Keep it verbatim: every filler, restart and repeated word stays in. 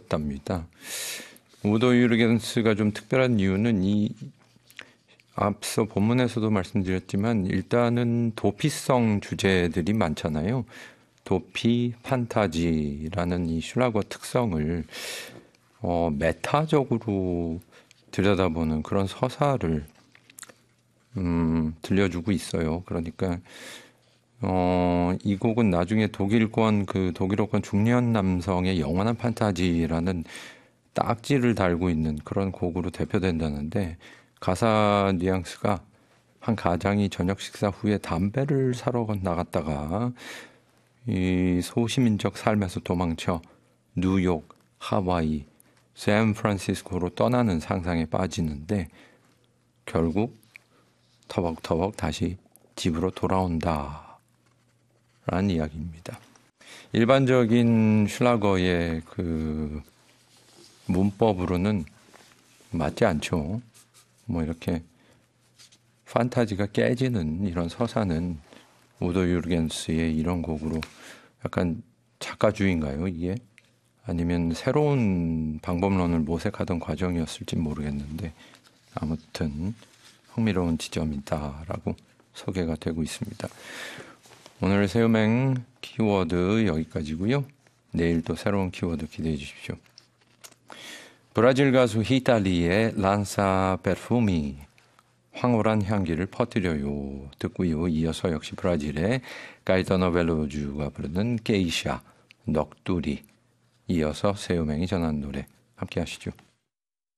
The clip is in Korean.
있었답니다. 우도 유르겐스가 좀 특별한 이유는 이 앞서 본문에서도 말씀드렸지만 일단은 도피성 주제들이 많잖아요. 도피, 판타지라는 이 슐라거 특성을 어, 메타적으로 들여다보는 그런 서사를 음, 들려주고 있어요. 그러니까 어, 이 곡은 나중에 독일권 그 독일어권 중년 남성의 영원한 판타지라는 딱지를 달고 있는 그런 곡으로 대표된다는데 가사 뉘앙스가 한 가장이 저녁 식사 후에 담배를 사러 나갔다가 이 소시민적 삶에서 도망쳐 뉴욕, 하와이, 샌프란시스코로 떠나는 상상에 빠지는데 결국 터벅터벅 다시 집으로 돌아온다 라는 이야기입니다. 일반적인 슐라거의 그 문법으로는 맞지 않죠. 뭐 이렇게 판타지가 깨지는 이런 서사는 우도 유르겐스의 이런 곡으로 약간 작가주의인가요, 이게? 아니면 새로운 방법론을 모색하던 과정이었을지 모르겠는데 아무튼 흥미로운 지점이다라고 소개가 되고 있습니다. 오늘 새우맹 키워드 여기까지고요. 내일 또 새로운 키워드 기대해 주십시오. 브라질 가수 히탈리의 란사 페르푸미 황홀한 향기를 퍼뜨려요 듣고요. 이어서 역시 브라질의 가이타노 벨로주가 부르는 게이샤 넋두리 이어서 새우맹이 전한 노래 함께 하시죠.